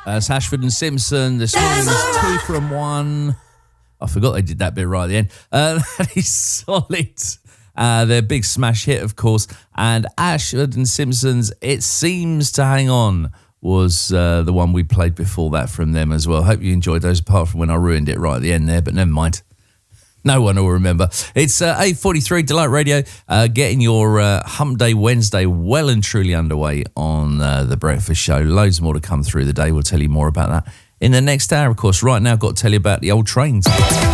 That's Ashford and Simpson. This morning is 2 from 1. I forgot they did that bit right at the end. That is solid. Their big smash hit, of course. And Ashford and Simpson's It Seems to Hang On was the one we played before that from them as well. Hope you enjoyed those, apart from when I ruined it right at the end there, but never mind. No one will remember. It's 8:43 Delight Radio, getting your Hump Day Wednesday well and truly underway on The Breakfast Show. Loads more to come through the day. We'll tell you more about that in the next hour, of course. Right now, I've got to tell you about the old trains.